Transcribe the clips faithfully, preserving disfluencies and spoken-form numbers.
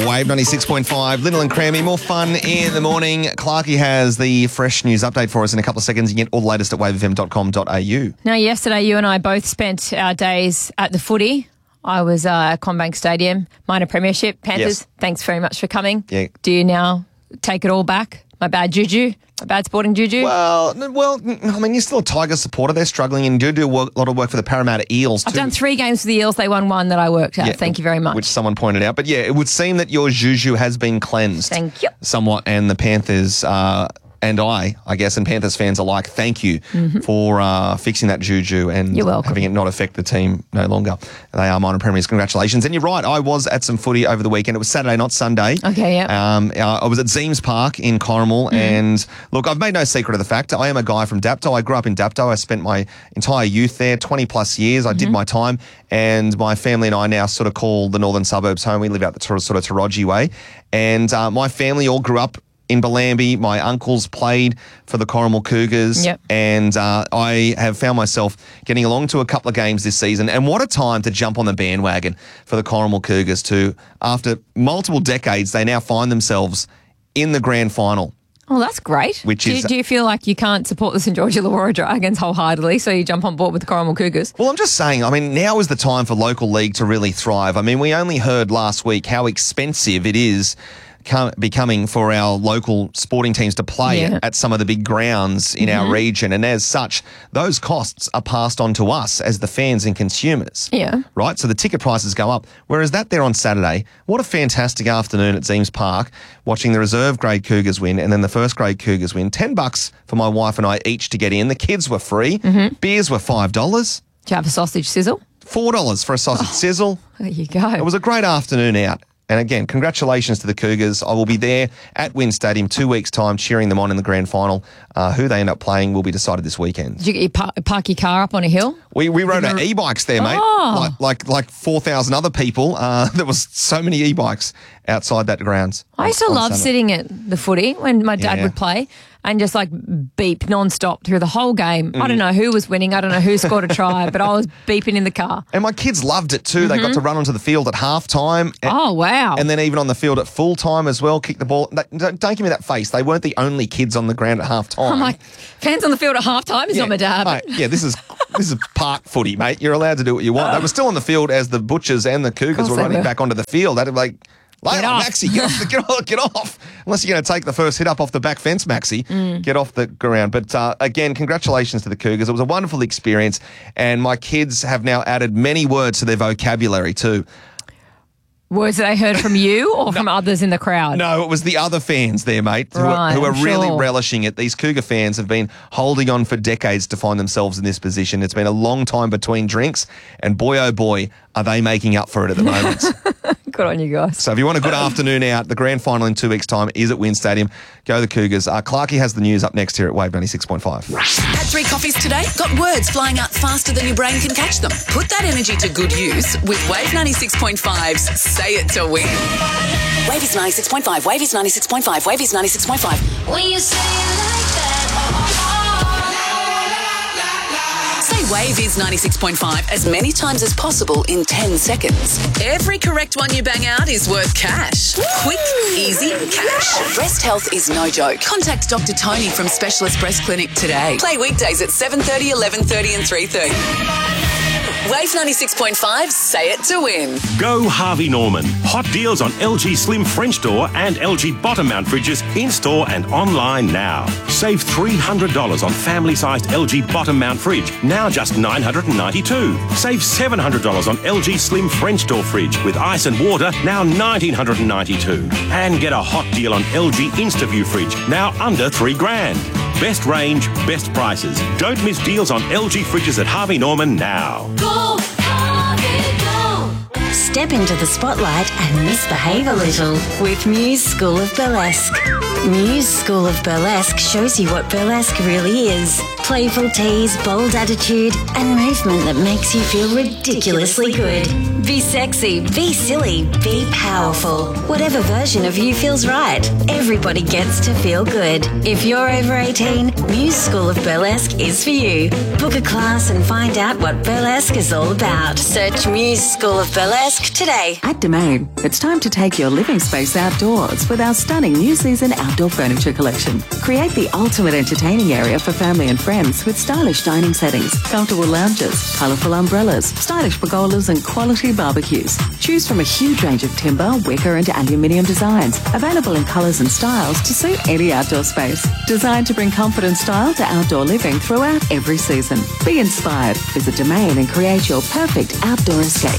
Wave ninety-six point five, Little and Crammy. More fun in the morning. Clarkie has the fresh news update for us in a couple of seconds. You can get all the latest at wave f m dot com dot a u. Now, yesterday you and I both spent our days at the footy. I was uh, at Combank Stadium, minor premiership. Panthers, Yes. thanks very much for coming. Yeah. Do you now take it all back? My bad juju? My bad sporting juju? Well, n- well, n- I mean, you're still a Tiger supporter. They're struggling and do do a work, lot of work for the Parramatta Eels too. I've done three games for the Eels. They won one that I worked at. Yeah, Thank you very much. Which someone pointed out. But yeah, it would seem that your juju has been cleansed. Thank you. Somewhat, and the Panthers uh, and I, I guess, and Panthers fans alike, thank you Mm-hmm. for uh, fixing that juju and You're welcome. having it not affect the team no longer. They are minor premiers. Congratulations. And you're right, I was at some footy over the weekend. It was Saturday, not Sunday. Okay, yeah. Um, uh, I was at Zeems Park in Corrimal, Mm-hmm. and look, I've made no secret of the fact I am a guy from Dapto. I grew up in Dapto. I spent my entire youth there, twenty plus years. I Mm-hmm. did my time, and my family and I now sort of call the northern suburbs home. We live out the sort of, sort of Taraji way, and uh, my family all grew up in Bellambi. My uncles played for the Corrimal Cougars, Yep. and uh, I have found myself getting along to a couple of games this season. And what a time to jump on the bandwagon for the Corrimal Cougars too. After multiple decades, they now find themselves in the grand final. Oh, that's great. Which do, is- do you feel like you can't support the St George Illawarra Dragons wholeheartedly, so you jump on board with the Corrimal Cougars? Well, I'm just saying, I mean, now is the time for local league to really thrive. I mean, we only heard last week how expensive it is com- becoming for our local sporting teams to play Yeah. at some of the big grounds in our region. And as such, those costs are passed on to us as the fans and consumers. Yeah. Right? So the ticket prices go up. Whereas that there on Saturday, what a fantastic afternoon at Zeems Park, watching the reserve grade Cougars win and then the first grade Cougars win. Ten bucks for my wife and I each to get in. The kids were free. Beers were five dollars. Do you have a sausage sizzle? four dollars for a sausage sizzle. There you go. It was a great afternoon out. And again, congratulations to the Cougars. I will be there at Wynn Stadium two weeks' time cheering them on in the grand final. Uh, who they end up playing will be decided this weekend. Did you get your par- park your car up on a hill? We we rode our e-bikes there, mate. Oh. Like like like four thousand other people. Uh, there was so many e-bikes outside that grounds. I used to on love Sunday. sitting at the footy when my dad Yeah. would play and just like beep non-stop through the whole game. I don't know who was winning. I don't know who scored a try, but I was beeping in the car. And my kids loved it too. They got to run onto the field at half time. Oh, wow. And then even on the field at full time as well, kick the ball. Don't, don't give me that face. They weren't the only kids on the ground at half time. I'm like, fans on the field at halftime is not my dad. Mate, yeah, this is this is park footy, mate. You're allowed to do what you want. They were still on the field as the Butchers and the Cougars course were they running were. back onto the field. They'd be like, Get Layla, off. Maxie, get off, the, get, off, get off. Unless you're going to take the first hit up off the back fence, Maxie, Mm. get off the ground. But uh, again, congratulations to the Cougars. It was a wonderful experience. And my kids have now added many words to their vocabulary too. Words that I heard from you or from others in the crowd? No, it was the other fans there, mate, who, Right, are, who are I'm really sure. relishing it. These Cougar fans have been holding on for decades to find themselves in this position. It's been a long time between drinks, and boy, oh boy, are they making up for it at the moment. Good on you guys. So if you want a good afternoon out, the grand final in two weeks' time is at Wynn Stadium. Go the Cougars. Uh, Clarkie has the news up next here at Wave ninety-six point five. Had three coffees today? Got words flying out faster than your brain can catch them? Put that energy to good use with Wave ninety-six point five's Say It to Win. Wave is ninety-six point five. Wave is ninety-six point five. Wave is ninety-six point five. When you say it like that, Say Wave is ninety-six point five as many times as possible in ten seconds. Every correct one you bang out is worth cash. Quick, easy cash. Breast health is no joke. Contact Doctor Tony from Specialist Breast Clinic today. Play weekdays at seven thirty, eleven thirty and three thirty. Wave ninety-six point five, Say It to Win. Go Harvey Norman. Hot deals on L G Slim French door and L G bottom mount fridges in-store and online now. Save three hundred dollars on family-sized L G bottom mount fridge, now just nine hundred ninety-two dollars. Save seven hundred dollars on L G Slim French door fridge with ice and water, now one thousand nine hundred ninety-two dollars. And get a hot deal on L G InstaView fridge, now under three grand. Best range, best prices. Don't miss deals on L G fridges at Harvey Norman now. go, Harvey, go. Step into the spotlight and misbehave a little with Muse School of Burlesque. Muse School of Burlesque shows you what burlesque really is. Playful tease, bold attitude, and movement that makes you feel ridiculously good. Be sexy, be silly, be powerful. Whatever version of you feels right. Everybody gets to feel good. If you're over eighteen, Muse School of Burlesque is for you. Book a class and find out what burlesque is all about. Search Muse School of Burlesque Burlesque today. At Domain, it's time to take your living space outdoors with our stunning new season outdoor furniture collection. Create the ultimate entertaining area for family and friends with stylish dining settings, comfortable lounges, colourful umbrellas, stylish pergolas and quality barbecues. Choose from a huge range of timber, wicker and aluminium designs, available in colours and styles to suit any outdoor space. Designed to bring comfort and style to outdoor living throughout every season. Be inspired. Visit Domain and create your perfect outdoor escape.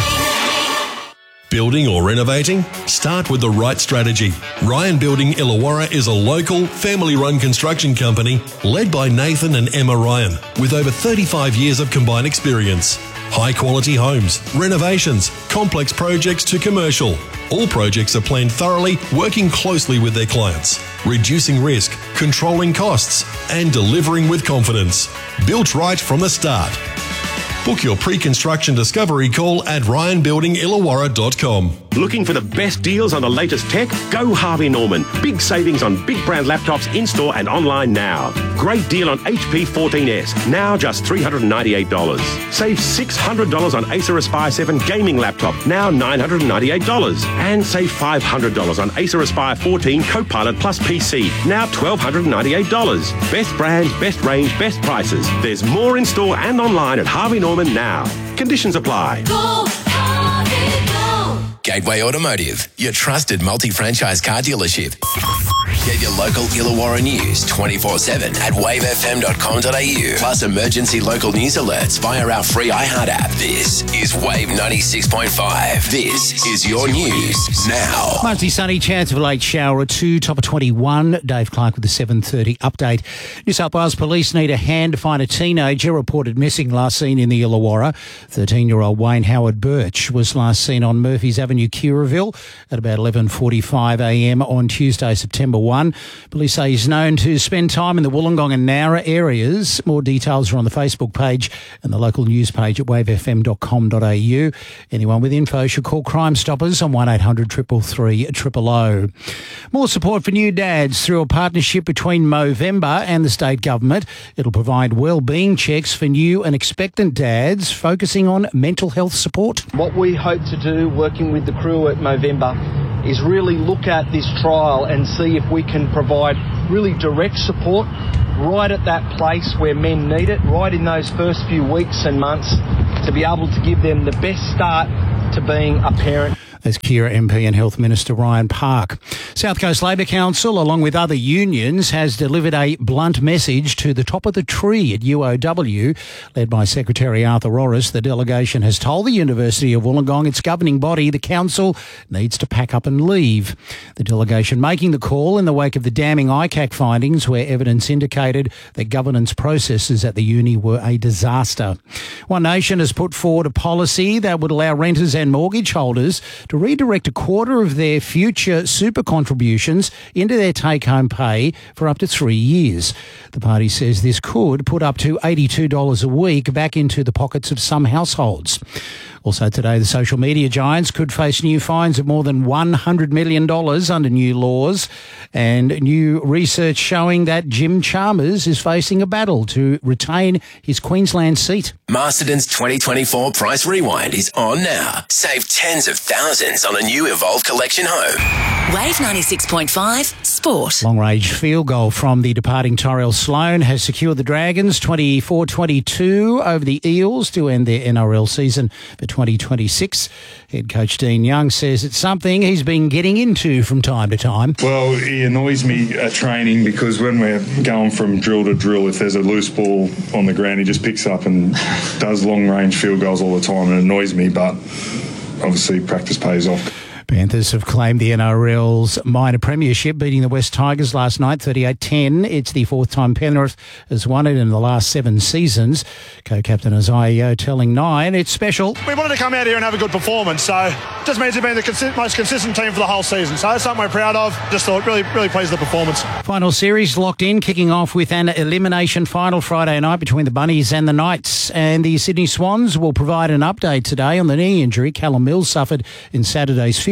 Building or renovating? Start with the right strategy. Ryan Building Illawarra is a local, family-run construction company led by Nathan and Emma Ryan with over thirty-five years of combined experience. High-quality homes, renovations, complex projects to commercial. All projects are planned thoroughly, working closely with their clients, reducing risk, controlling costs, and delivering with confidence. Built right from the start. Book your pre-construction discovery call at ryan building illawarra dot com. Looking for the best deals on the latest tech? Go Harvey Norman. Big savings on big brand laptops in-store and online now. Great deal on H P fourteen S, now just three hundred ninety-eight dollars. Save six hundred dollars on Acer Aspire seven gaming laptop, now nine hundred ninety-eight dollars. And save five hundred dollars on Acer Aspire fourteen Copilot Plus P C, now one thousand two hundred ninety-eight dollars. Best brands, best range, best prices. There's more in-store and online at Harvey Norman now. Conditions apply. Go, Harvey, go. Gateway Automotive, your trusted multi-franchise car dealership. Get your local Illawarra news twenty-four seven at wave f m dot com dot a u. Plus emergency local news alerts via our free iHeart app. This is Wave ninety-six point five. This is your news now. Mostly sunny, chance of a late shower or two, top of twenty-one. Dave Clark with the seven thirty update. New South Wales police need a hand to find a teenager reported missing last seen in the Illawarra. thirteen-year-old Wayne Howard Birch was last seen on Murphy's Avenue, Curraville at about eleven forty-five a m on Tuesday, September first. Police say he's known to spend time in the Wollongong and Nowra areas. More details are on the Facebook page and the local news page at wave f m dot com dot a u. Anyone with info should call Crime Stoppers on one eight hundred three three three zero zero. More support for new dads through a partnership between Movember and the state government. It'll provide wellbeing checks for new and expectant dads, focusing on mental health support. What we hope to do, working with the crew at Movember, is really look at this trial and see if we can provide really direct support right at that place where men need it, right in those first few weeks and months, to be able to give them the best start to being a parent. As Keira M P and Health Minister Ryan Park. South Coast Labor Council, along with other unions, has delivered a blunt message to the top of the tree at U O W. Led by Secretary Arthur Orris, the delegation has told the University of Wollongong, its governing body, the council, needs to pack up and leave. The delegation making the call in the wake of the damning I C A C findings, where evidence indicated that governance processes at the uni were a disaster. One Nation has put forward a policy that would allow renters and mortgage holders to redirect a quarter of their future super contributions into their take-home pay for up to three years. The party says this could put up to eighty-two dollars a week back into the pockets of some households. Also today, the social media giants could face new fines of more than one hundred million dollars under new laws, and new research showing that Jim Chalmers is facing a battle to retain his Queensland seat. Masterton's twenty twenty-four Price Rewind is on now. Save tens of thousands on a new Evolve Collection home. Wave ninety-six point five Sport. Long-range field goal from the departing Tyrell Sloan has secured the Dragons twenty-four twenty-two over the Eels to end their N R L season for twenty twenty-six. Head coach Dean Young says it's something he's been getting into from time to time. Well, he annoys me at training because when we're going from drill to drill, if there's a loose ball on the ground, he just picks up and does long-range field goals all the time. It annoys me, but obviously practice pays off. Panthers have claimed the N R L's minor premiership, beating the West Tigers last night, thirty-eight ten. It's the fourth time Penrith has won it in the last seven seasons. Co-captain Isaiah telling Nine, it's special. We wanted to come out here and have a good performance, so just means we've been the consi- most consistent team for the whole season. So that's something we're proud of. Just thought really, really pleased with the performance. Final series locked in, kicking off with an elimination final Friday night between the Bunnies and the Knights. And the Sydney Swans will provide an update today on the knee injury Callum Mills suffered in Saturday's fifty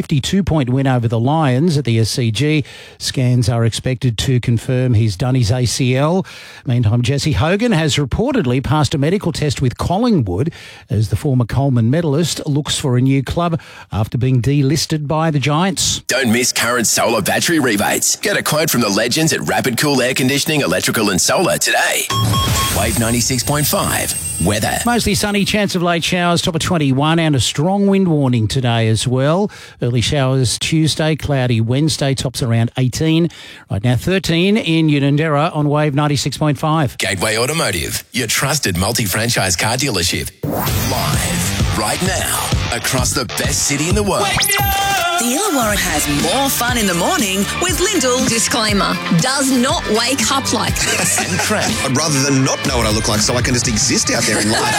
fifty-two point win over the Lions at the S C G. Scans are expected to confirm he's done his A C L. Meantime, Jesse Hogan has reportedly passed a medical test with Collingwood as the former Coleman medalist looks for a new club after being delisted by the Giants. Don't miss current solar battery rebates. Get a quote from the legends at Rapid Cool Air Conditioning, Electrical and Solar today. Wave ninety-six point five. Weather. Mostly sunny, chance of late showers, top of twenty-one, and a strong wind warning today as well. Early showers Tuesday, cloudy Wednesday, tops around eighteen. Right now thirteen in Unanderra on Wave ninety-six point five. Gateway Automotive, your trusted multi-franchise car dealership. Live right now across the best city in the world. The Illawarra has more fun in the morning with Lyndall. Disclaimer, does not wake up like this. And Crap. I'd rather than not know what I look like so I can just exist out there in life.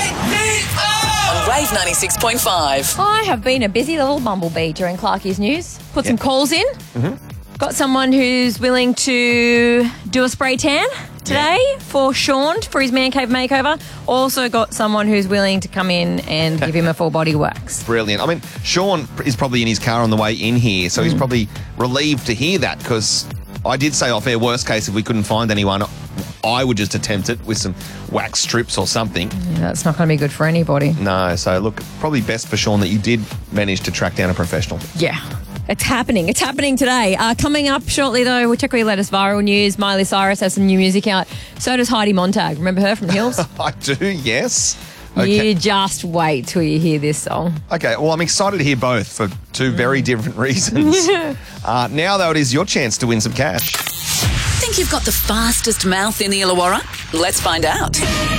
On Wave ninety-six point five. I have been a busy little bumblebee during Clarkie's News. Put some calls in. Mm-hmm. Got someone who's willing to do a spray tan today yeah. for Sean for his man cave makeover. Also got someone who's willing to come in and give him a full body wax. Brilliant. I mean, Sean is probably in his car on the way in here, so mm. he's probably relieved to hear that because I did say off air, worst case, if we couldn't find anyone, I would just attempt it with some wax strips or something. Yeah, that's not going to be good for anybody. No, so look, probably best for Sean that you did manage to track down a professional. Yeah. It's happening. It's happening today. Uh, coming up shortly, though, we'll check our latest viral news. Miley Cyrus has some new music out. So does Heidi Montag. Remember her from the Hills? I do, yes. Okay. You just wait till you hear this song. Okay, well, I'm excited to hear both for two very different reasons. uh, now, though, it is your chance to win some cash. Think you've got the fastest mouth in the Illawarra? Let's find out.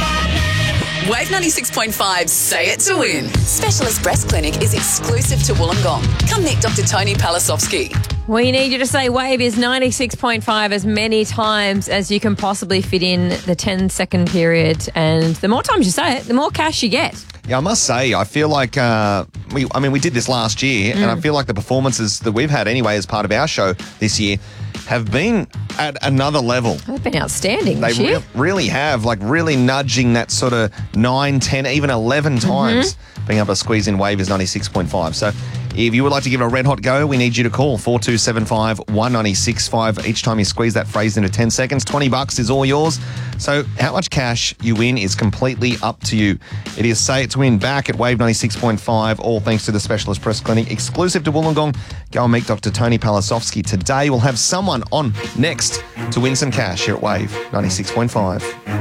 Wave ninety-six point five, say it to win. Specialist Breast Clinic is exclusive to Wollongong. Come meet Doctor Tony Palasovsky. We need you to say Wave is ninety-six point five as many times as you can possibly fit in the ten second period. And the more times you say it, the more cash you get. Yeah, I must say, I feel like, uh, we, I mean, we did this last year, mm. and I feel like the performances that we've had anyway as part of our show this year have been at another level. They've been outstanding They this year. re- really have, like really nudging that sort of nine, ten, even eleven times, mm-hmm. being able to squeeze in Wave is ninety-six point five. So if you would like to give it a red hot go, we need you to call four two seven five, one nine six five. Each time you squeeze that phrase into ten seconds, twenty bucks is all yours. So how much cash you win is completely up to you. It is Say It to Win back at Wave ninety-six point five, all thanks to the Specialist Breast Clinic, exclusive to Wollongong. Go and meet Doctor Tony Palasovsky today. We'll have someone on next to win some cash here at Wave ninety-six point five.